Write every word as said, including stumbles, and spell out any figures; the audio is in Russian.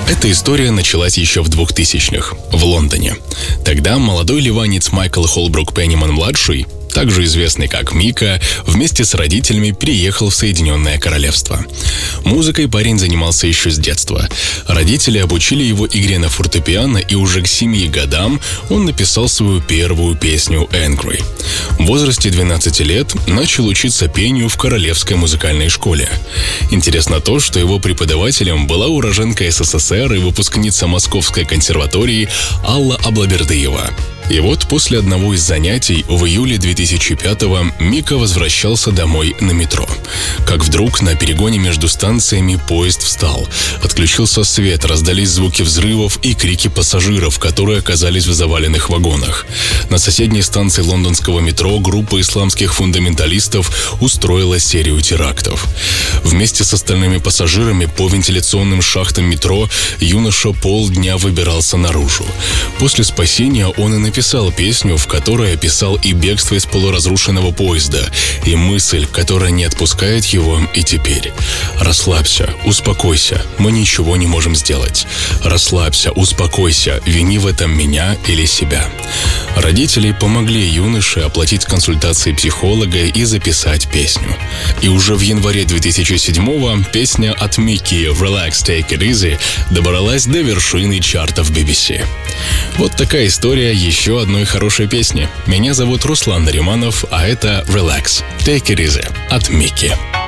Эта история началась еще в двухтысячных, в Лондоне. Тогда молодой ливанец Майкл Холбрук Пенниман-младший, также известный как Мика, вместе с родителями переехал в Соединенное Королевство. Музыкой парень занимался еще с детства. Родители обучили его игре на фортепиано, и уже к семи годам он написал свою первую песню «Angry». В возрасте двенадцати лет начал учиться пению в Королевской музыкальной школе. Интересно то, что его преподавателем была уроженка СССР и выпускница Московской консерватории Алла Аблабердыева. И вот после одного из занятий в июле две тысячи пятого Мика возвращался домой на метро. Как вдруг на перегоне между станциями поезд встал. Отключился свет, раздались звуки взрывов и крики пассажиров, которые оказались в заваленных вагонах. На соседней станции лондонского метро группа исламских фундаменталистов устроила серию терактов. Вместе с остальными пассажирами по вентиляционным шахтам метро юноша полдня выбирался наружу. После спасения он и написал Написал песню, в которой описал и бегство из полуразрушенного поезда, и мысль, которая не отпускает его и теперь. Расслабься, успокойся, мы ничего не можем сделать. Расслабься, успокойся, вини в этом меня или себя. Родители помогли юноше оплатить консультации психолога и записать песню. И уже в январе две тысячи седьмого песня от Мики «Relax, Take It Easy» добралась до вершины чартов би би си. Вот такая история еще одной хорошей песни. Меня зовут Руслан Нариманов, а это «Relax, Take It Easy» от Мики.